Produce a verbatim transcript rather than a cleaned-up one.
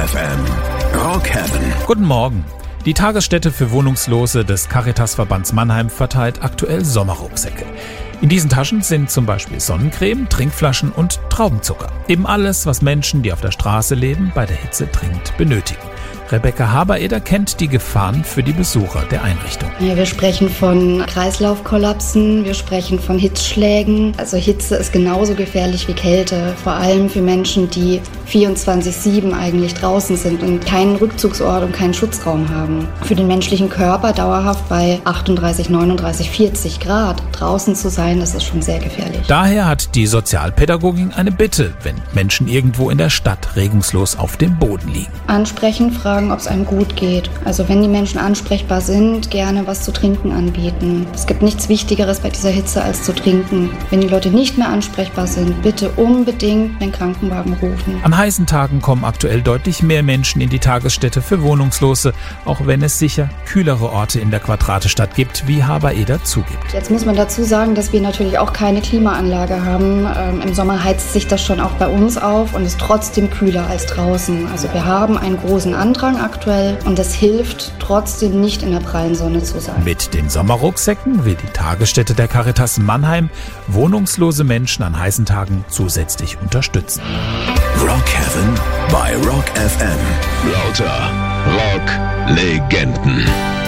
F M. Rock Heaven. Guten Morgen. Die Tagesstätte für Wohnungslose des Caritasverbands Mannheim verteilt aktuell Sommerrucksäcke. In diesen Taschen sind zum Beispiel Sonnencreme, Trinkflaschen und Traubenzucker. Eben alles, was Menschen, die auf der Straße leben, bei der Hitze dringend benötigen. Rebecca Habereder kennt die Gefahren für die Besucher der Einrichtung. Ja, wir sprechen von Kreislaufkollapsen, wir sprechen von Hitzschlägen. Also Hitze ist genauso gefährlich wie Kälte, vor allem für Menschen, die vierundzwanzig sieben eigentlich draußen sind und keinen Rückzugsort und keinen Schutzraum haben. Für den menschlichen Körper dauerhaft bei achtunddreißig, neununddreißig, vierzig Grad draußen zu sein, das ist schon sehr gefährlich. Daher hat die Sozialpädagogin eine Bitte, wenn Menschen irgendwo in der Stadt regungslos auf dem Boden liegen. Ansprechen, fragen, ob es einem gut geht. Also wenn die Menschen ansprechbar sind, gerne was zu trinken anbieten. Es gibt nichts Wichtigeres bei dieser Hitze als zu trinken. Wenn die Leute nicht mehr ansprechbar sind, bitte unbedingt den Krankenwagen rufen. An heißen Tagen kommen aktuell deutlich mehr Menschen in die Tagesstätte für Wohnungslose, auch wenn es sicher kühlere Orte in der Quadratestadt gibt, wie Habereder zugibt. Jetzt muss man dazu sagen, dass wir natürlich auch keine Klimaanlage haben. Ähm, Im Sommer heizt sich das schon auch bei uns auf und ist trotzdem kühler als draußen. Also wir haben einen großen Andrang aktuell und es hilft trotzdem nicht in der prallen Sonne zu sein. Mit den Sommerrucksäcken will die Tagesstätte der Caritas Mannheim wohnungslose Menschen an heißen Tagen zusätzlich unterstützen. Rock Heaven bei Rock F M. Lauter Rock-Legenden.